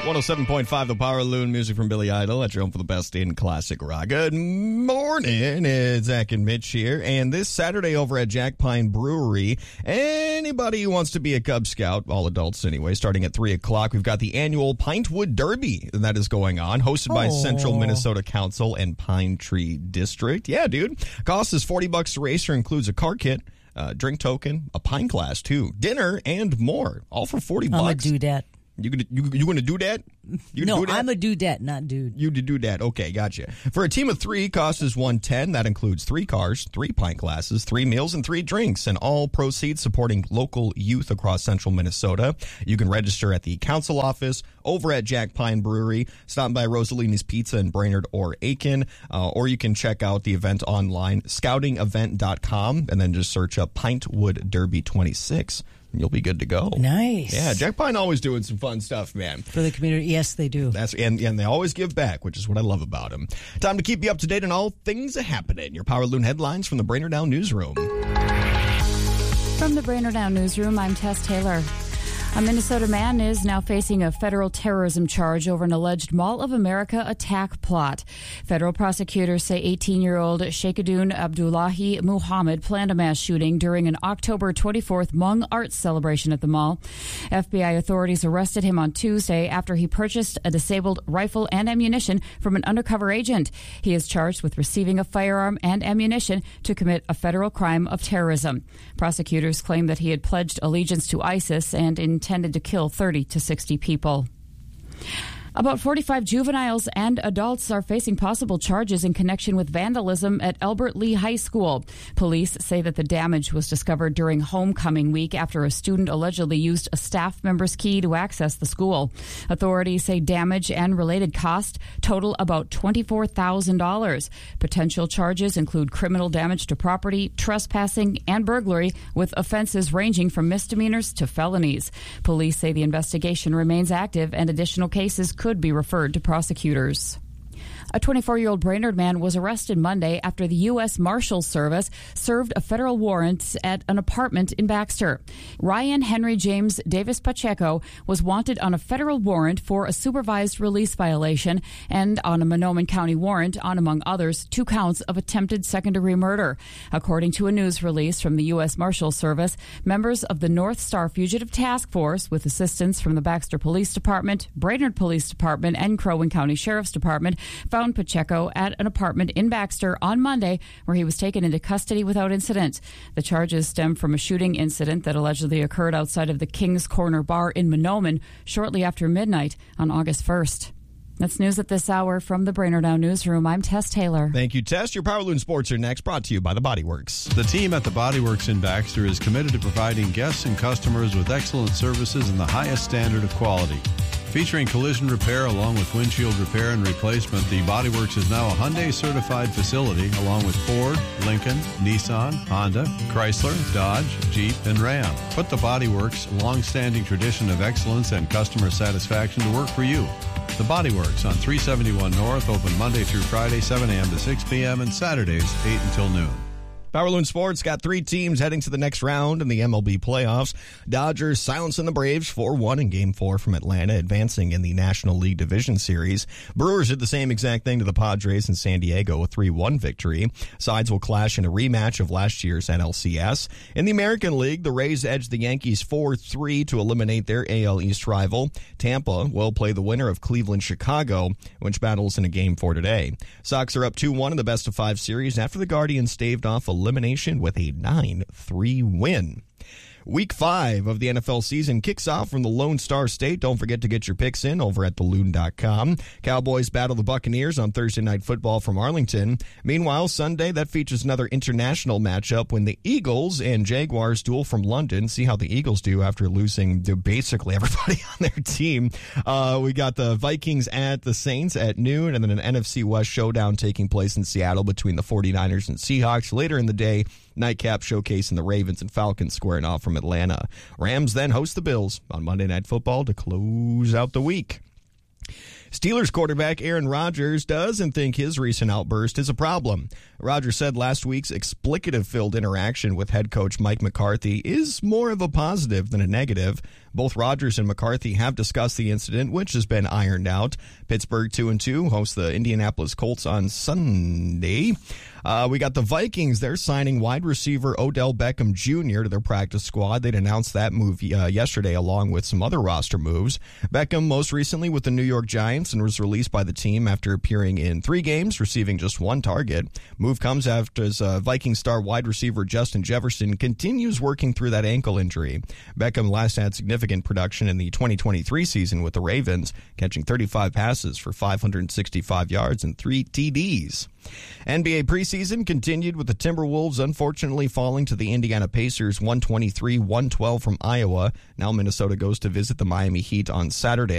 107.5 The Power Loon, music from Billy Idol at your home for the best in classic rock. Good morning, it's Zach and Mitch here, and this Saturday over at Jack Pine Brewery, anybody who wants to be a Cub Scout, all adults anyway, starting at 3 o'clock, we've got the annual Pintwood Derby that is going on, hosted by Central Minnesota Council and Pine Tree District. Yeah, dude. Cost is $40 to race, or includes a car kit, drink token, a pine class too, dinner, and more, all for $40. I'm a dudette. You gonna do that? No, I'm a dudette, not dude. You do that. Okay, gotcha. For a team of 3, cost is $110. That includes 3 cars, 3 pint glasses, 3 meals, and 3 drinks, and all proceeds supporting local youth across central Minnesota. You can register at the council office, over at Jack Pine Brewery, stop by Rosalina's Pizza in Brainerd or Aiken, or you can check out the event online, scoutingevent.com, and then just search up Pintwood Derby 26. You'll be good to go. Nice. Yeah, Jack Pine always doing some fun stuff, man. For the community, yes, they do. And they always give back, which is what I love about them. Time to keep you up to date on all things that happening. Your Power Loon headlines from the Brainerd Down Newsroom. From the Brainerd Down Newsroom, I'm Tess Taylor. A Minnesota man is now facing a federal terrorism charge over an alleged Mall of America attack plot. Federal prosecutors say 18-year-old Sheikhadoon Abdullahi Muhammad planned a mass shooting during an October 24th Hmong arts celebration at the mall. FBI authorities arrested him on Tuesday after he purchased a disabled rifle and ammunition from an undercover agent. He is charged with receiving a firearm and ammunition to commit a federal crime of terrorism. Prosecutors claim that he had pledged allegiance to ISIS and intended to kill 30 to 60 people. About 45 juveniles and adults are facing possible charges in connection with vandalism at Albert Lee High School. Police say that the damage was discovered during homecoming week after a student allegedly used a staff member's key to access the school. Authorities say damage and related cost total about $24,000. Potential charges include criminal damage to property, trespassing, and burglary, with offenses ranging from misdemeanors to felonies. Police say the investigation remains active and additional cases could be referred to prosecutors. A 24-year-old Brainerd man was arrested Monday after the U.S. Marshals Service served a federal warrant at an apartment in Baxter. Ryan Henry James Davis Pacheco was wanted on a federal warrant for a supervised release violation and on a Mahnomen County warrant on, among others, 2 counts of attempted second-degree murder. According to a news release from the U.S. Marshals Service, members of the North Star Fugitive Task Force, with assistance from the Baxter Police Department, Brainerd Police Department, and Crow Wing County Sheriff's Department, found Pacheco at an apartment in Baxter on Monday, where he was taken into custody without incident. The charges stem from a shooting incident that allegedly occurred outside of the King's Corner Bar in Mahnomen shortly after midnight on August 1st. That's news at this hour from the Brainerd Down Newsroom. I'm Tess Taylor. Thank you, Tess. Your Power Loon Sports are next, brought to you by The Body Works. The team at The Body Works in Baxter is committed to providing guests and customers with excellent services and the highest standard of quality. Featuring collision repair along with windshield repair and replacement, the Body Works is now a Hyundai certified facility along with Ford, Lincoln, Nissan, Honda, Chrysler, Dodge, Jeep, and Ram. Put the Body Works' long-standing tradition of excellence and customer satisfaction to work for you. The Body Works on 371 North, open Monday through Friday, 7 a.m. to 6 p.m. and Saturdays, 8 until noon. Power Loon Sports got 3 teams heading to the next round in the MLB playoffs. Dodgers silencing the Braves 4-1 in Game 4 from Atlanta, advancing in the National League Division Series. Brewers did the same exact thing to the Padres in San Diego, a 3-1 victory. Sides will clash in a rematch of last year's NLCS. In the American League, the Rays edged the Yankees 4-3 to eliminate their AL East rival. Tampa will play the winner of Cleveland-Chicago, which battles in a Game 4 today. Sox are up 2-1 in the best-of-5 series after the Guardians staved off elimination with a 9-3 win. Week 5 of the NFL season kicks off from the Lone Star State. Don't forget to get your picks in over at theloon.com. Cowboys battle the Buccaneers on Thursday Night Football from Arlington. Meanwhile, Sunday, that features another international matchup when the Eagles and Jaguars duel from London. See how the Eagles do after losing to basically everybody on their team. We got the Vikings at the Saints at noon, and then an NFC West showdown taking place in Seattle between the 49ers and Seahawks. Later in the day, nightcap showcasing the Ravens and Falcons squaring off from Atlanta. Rams then host the Bills on Monday Night Football to close out the week. Steelers quarterback Aaron Rodgers doesn't think his recent outburst is a problem. Rodgers said last week's explicative-filled interaction with head coach Mike McCarthy is more of a positive than a negative. Both Rodgers and McCarthy have discussed the incident, which has been ironed out. Pittsburgh 2-2 hosts the Indianapolis Colts on Sunday. We got the Vikings. They're signing wide receiver Odell Beckham Jr. to their practice squad. They'd announced that move yesterday along with some other roster moves. Beckham most recently with the New York Giants and was released by the team after appearing in 3 games, receiving just 1 target. Move comes after as Viking star wide receiver Justin Jefferson continues working through that ankle injury. Beckham last had significant production in the 2023 season with the Ravens, catching 35 passes for 565 yards and 3 TDs. NBA preseason continued with the Timberwolves unfortunately falling to the Indiana Pacers 123-112 from Iowa. Now Minnesota goes to visit the Miami Heat on Saturday.